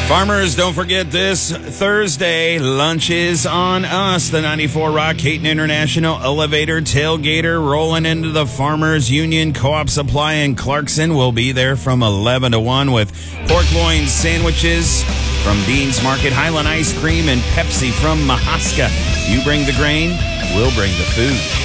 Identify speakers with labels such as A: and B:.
A: Farmers, don't forget this Thursday, lunch is on us. The 94 Rock Hayton International Elevator Tailgater rolling into the Farmers Union Co-op Supply in Clarkson. We'll be there from 11 to 1 with pork loin sandwiches from Beans Market, Highland Ice Cream, and Pepsi from Mahaska. You bring the grain, we'll bring the food.